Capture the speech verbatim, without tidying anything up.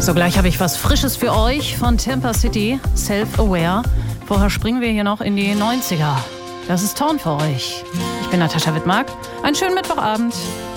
So, gleich habe ich was Frisches für euch von Tampa City, Self-Aware. Vorher springen wir hier noch in die neunziger. Das ist Torn für euch. Ich bin Natascha Wittmark. Einen schönen Mittwochabend.